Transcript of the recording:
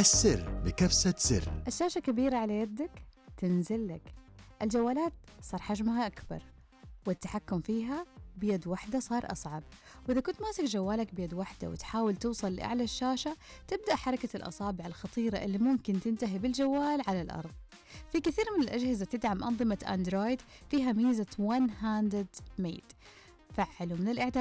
السر بكبسة سر. الشاشة كبيرة على يدك تنزل لك. الجوالات صار حجمها أكبر والتحكم فيها بيد واحدة صار أصعب، وإذا كنت ماسك جوالك بيد واحدة وتحاول توصل لأعلى الشاشة تبدأ حركة الأصابع الخطيرة اللي ممكن تنتهي بالجوال على الأرض. في كثير من الأجهزة تدعم أنظمة أندرويد فيها ميزة One Handed Made، فعلوا من الإعدادات